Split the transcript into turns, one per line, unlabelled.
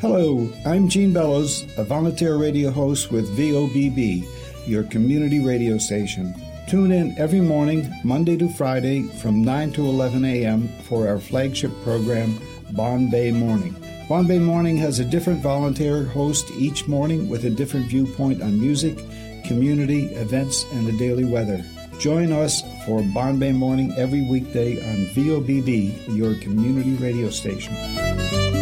Hello, I'm Gene Bellows, a volunteer radio host with VOBB, your community radio station. Tune in every morning, Monday to Friday, from 9 to 11 a.m. for our flagship program, Bombay Morning. Bombay Morning has a different volunteer host each morning with a different viewpoint on music, community, events, and the daily weather. Join us for Bombay Morning every weekday on VOBB, your community radio station.